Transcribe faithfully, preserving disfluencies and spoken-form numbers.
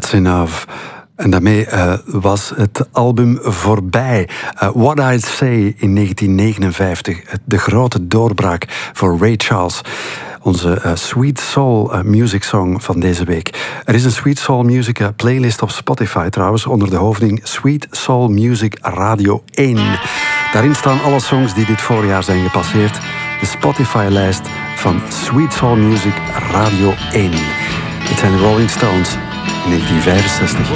That's Enough. En daarmee uh, was het album voorbij. Uh, What I'd Say in negentien negenenvijftig. De grote doorbraak voor Ray Charles. Onze uh, Sweet Soul uh, Music Song van deze week. Er is een Sweet Soul Music uh, playlist op Spotify trouwens, onder de hoofding Sweet Soul Music Radio één. Daarin staan alle songs die dit voorjaar zijn gepasseerd. De Spotify-lijst van Sweet Soul Music Radio één. Dit zijn de Rolling Stones in negentien vijfenzestig.